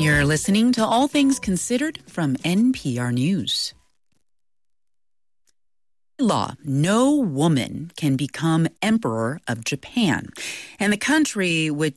You're listening to All Things Considered from NPR News. Law, no woman can become emperor of Japan. And the country, which